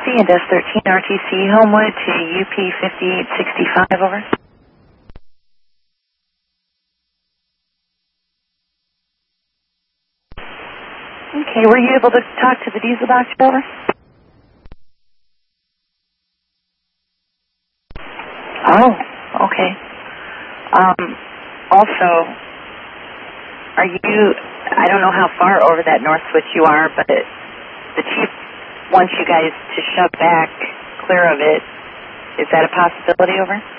C&S 13 RTC Homewood to UP 5865, over. Okay, were you able to talk to the diesel doctor, over? Oh, okay. Also, are you, I don't know how far over that north switch you are, but the chief wants you guys to shove back clear of it. Is that a possibility, over?